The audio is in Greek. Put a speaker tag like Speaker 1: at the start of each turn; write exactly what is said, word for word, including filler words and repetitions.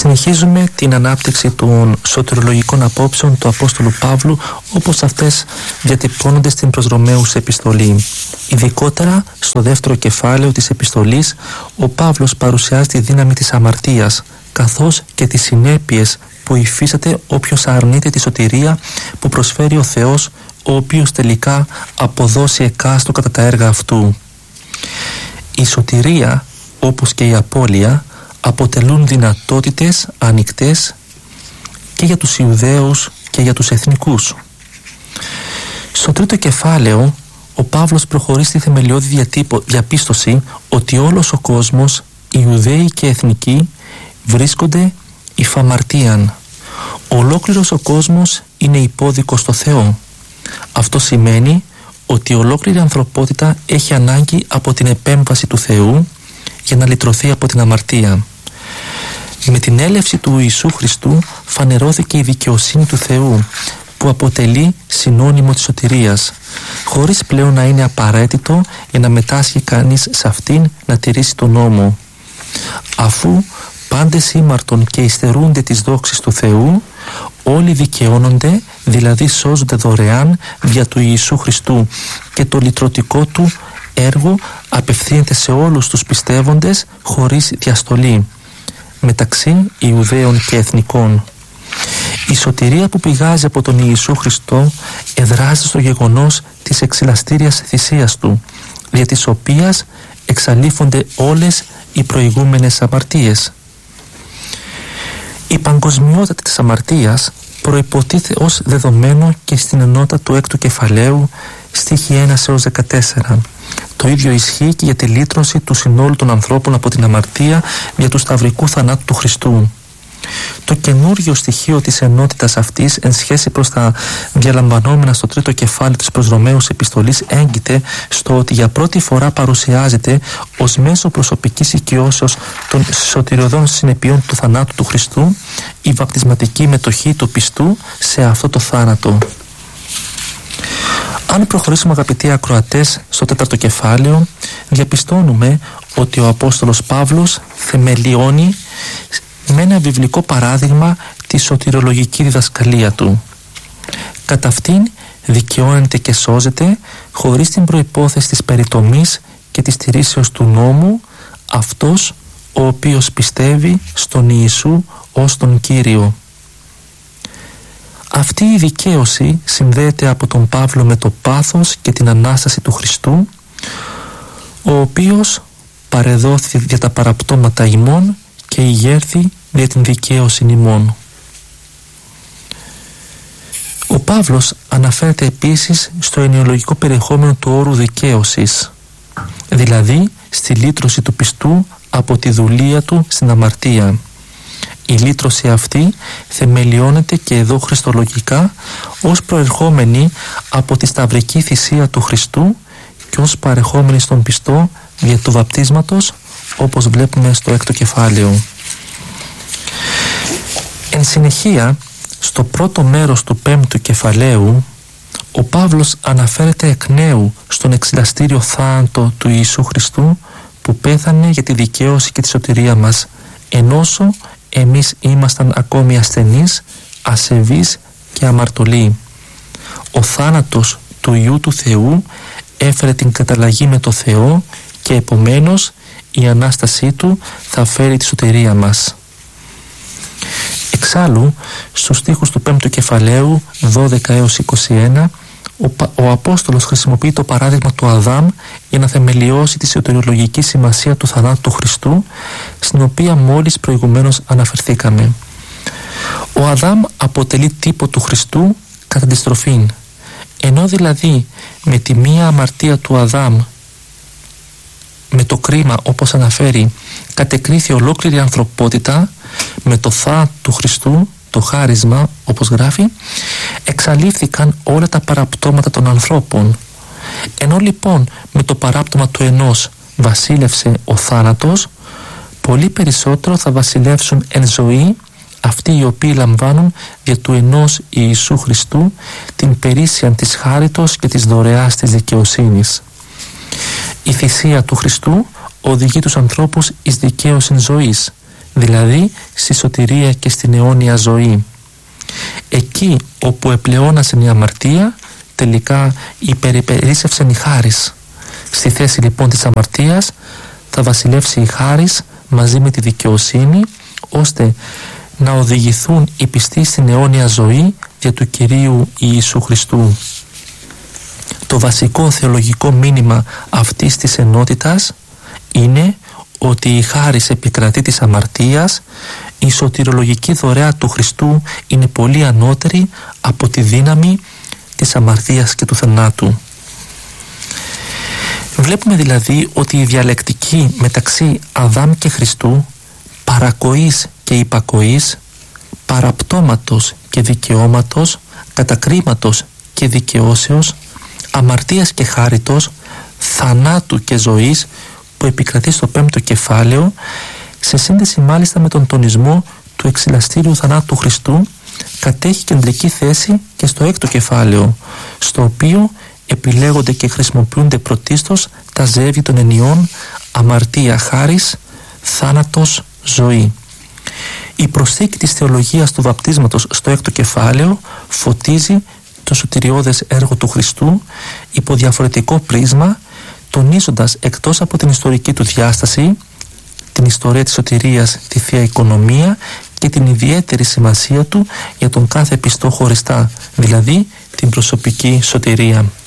Speaker 1: Συνεχίζουμε την ανάπτυξη των σωτηρολογικών απόψεων του Απόστολου Παύλου, όπως αυτές διατυπώνονται στην προς Ρωμαίους επιστολή. Ειδικότερα στο δεύτερο κεφάλαιο της επιστολής, ο Παύλος παρουσιάζει τη δύναμη της αμαρτίας, καθώς και τις συνέπειες που υφίσταται όποιος αρνείται τη σωτηρία που προσφέρει ο Θεός, ο οποίος τελικά αποδώσει εκάστο κατά τα έργα αυτού. Η σωτηρία, όπως και η απώλεια, αποτελούν δυνατότητες ανοιχτές και για τους Ιουδαίους και για τους εθνικούς. Στο τρίτο κεφάλαιο, ο Παύλος προχωρεί στη θεμελιώδη διατύπω, διαπίστωση ότι όλος ο κόσμος, Ιουδαίοι και εθνικοί, βρίσκονται υφ' αμαρτίαν. Ολόκληρος ο κόσμος είναι υπόδικος στο Θεό. Αυτό σημαίνει ότι ολόκληρη η ανθρωπότητα έχει ανάγκη από την επέμβαση του Θεού για να λυτρωθεί από την αμαρτία. Με την έλευση του Ιησού Χριστού φανερώθηκε η δικαιοσύνη του Θεού, που αποτελεί συνώνυμο της σωτηρίας, χωρίς πλέον να είναι απαραίτητο για να μετάσχει κανείς σε αυτήν να τηρήσει τον νόμο. Αφού πάντες ήμαρτον και υστερούνται τις δόξεις του Θεού, όλοι δικαιώνονται, δηλαδή σώζονται δωρεάν δια του Ιησού Χριστού, και το λυτρωτικό του έργο απευθύνεται σε όλους τους πιστεύοντες χωρίς διαστολή, μεταξύ Ιουδαίων και εθνικών. Η σωτηρία που πηγάζει από τον Ιησού Χριστό εδράζει στο γεγονός της εξηλαστήριας θυσίας του, δια της οποίας εξαλείφονται όλες οι προηγούμενες αμαρτίες. Η παγκοσμιότητα της αμαρτίας προϋποτίθεται ως δεδομένο και στην ενότητα του έκτου κεφαλαίου, στίχοι ένα έως δεκατέσσερα. Το ίδιο ισχύει και για τη λύτρωση του συνόλου των ανθρώπων από την αμαρτία για του σταυρικού θανάτου του Χριστού. Το καινούργιο στοιχείο της ενότητας αυτής εν σχέση προς τα διαλαμβανόμενα στο τρίτο κεφάλαιο της προς Ρωμαίους επιστολής έγκυται στο ότι για πρώτη φορά παρουσιάζεται ως μέσο προσωπικής οικειώσεως των σωτηριωδών συνεπειών του θανάτου του Χριστού η βαπτισματική μετοχή του πιστού σε αυτό το θάνατο. Αν προχωρήσουμε, αγαπητοί ακροατές, στο τέταρτο κεφάλαιο, διαπιστώνουμε ότι ο Απόστολος Παύλος θεμελιώνει με ένα βιβλικό παράδειγμα τη σωτηρολογική διδασκαλία του. Κατά αυτήν δικαιώνεται και σώζεται χωρίς την προϋπόθεση της περιτομής και της τηρήσεως του νόμου αυτός ο οποίος πιστεύει στον Ιησού ως τον Κύριο. Αυτή η δικαίωση συνδέεται από τον Παύλο με το πάθος και την Ανάσταση του Χριστού, ο οποίος παρεδόθη για τα παραπτώματα ημών και ηγέρθη για την δικαίωση ημών. Ο Παύλος αναφέρεται επίσης στο ενοιολογικό περιεχόμενο του όρου δικαίωσης, δηλαδή στη λύτρωση του πιστού από τη δουλεία του στην αμαρτία. Η λύτρωση αυτή θεμελιώνεται και εδώ χριστολογικά ως προερχόμενη από τη σταυρική θυσία του Χριστού και ως παρεχόμενη στον πιστό δια του βαπτίσματος, όπως βλέπουμε στο έκτο κεφάλαιο. Εν συνεχεία, στο πρώτο μέρος του πέμπτου κεφαλαίου, ο Παύλος αναφέρεται εκ νέου στον εξηλαστήριο θάνατο του Ιησού Χριστού, που πέθανε για τη δικαίωση και τη σωτηρία μας, ενώσο εμείς ήμασταν ακόμη ασθενείς, ασεβείς και αμαρτωλοί. Ο θάνατος του Υιού του Θεού έφερε την καταλλαγή με το Θεό και επομένως η Ανάστασή Του θα φέρει τη σωτηρία μας. Εξάλλου, στους στίχους του πέμπτου κεφαλαίου δώδεκα έως είκοσι ένα, ο, ο Απόστολος χρησιμοποιεί το παράδειγμα του Αδάμ για να θεμελιώσει τη σωτηριολογική σημασία του θανάτου του Χριστού, στην οποία μόλις προηγουμένως αναφερθήκαμε. Ο Αδάμ αποτελεί τύπο του Χριστού κατά τη στροφήν, ενώ δηλαδή με τη μία αμαρτία του Αδάμ, με το κρίμα όπως αναφέρει, κατεκρίθη ολόκληρη η ανθρωπότητα, με το θάνατο του Χριστού, το χάρισμα όπως γράφει, εξαλείφθηκαν όλα τα παραπτώματα των ανθρώπων. Ενώ λοιπόν με το παράπτωμα του ενός βασίλευσε ο θάνατος, πολύ περισσότερο θα βασιλεύσουν εν ζωή αυτοί οι οποίοι λαμβάνουν για του ενός Ιησού Χριστού την περίσσια της χάριτος και της δωρεάς της δικαιοσύνης. Η θυσία του Χριστού οδηγεί τους ανθρώπους εις δικαίωσιν ζωής, δηλαδή στη σωτηρία και στην αιώνια ζωή. Εκεί όπου επλεώνασε η αμαρτία, τελικά υπερυπερίσσευσεν η χάρις. Στη θέση λοιπόν της αμαρτίας θα βασιλεύσει η χάρις μαζί με τη δικαιοσύνη, ώστε να οδηγηθούν οι πιστοί στην αιώνια ζωή δια του Κυρίου Ιησού Χριστού. Το βασικό θεολογικό μήνυμα αυτής της ενότητας είναι ότι η χάρις επικρατεί της αμαρτίας, η σωτηρολογική δωρεά του Χριστού είναι πολύ ανώτερη από τη δύναμη της αμαρτίας και του θανάτου. Βλέπουμε δηλαδή ότι η διαλεκτική μεταξύ Αδάμ και Χριστού, παρακοής και υπακοής, παραπτώματος και δικαιώματος, κατακρίματος και δικαιώσεως, αμαρτίας και χάριτος, θανάτου και ζωής, που επικρατεί στο πέμπτο κεφάλαιο, σε σύνδεση μάλιστα με τον τονισμό του εξηλαστήριου θανάτου Χριστού, κατέχει κεντρική θέση και στο έκτο κεφάλαιο, στο οποίο επιλέγονται και χρησιμοποιούνται πρωτίστως τα ζεύγη των ενιών αμαρτία χάρις, θάνατος ζωή. Η προσθήκη της θεολογίας του βαπτίσματος στο έκτο κεφάλαιο φωτίζει το σωτηριώδες έργο του Χριστού υπό διαφορετικό πρίσμα, τονίζοντας εκτός από την ιστορική του διάσταση, την ιστορία της σωτηρίας, τη Θεία Οικονομία και την ιδιαίτερη σημασία του για τον κάθε πιστό χωριστά, δηλαδή την προσωπική σωτηρία.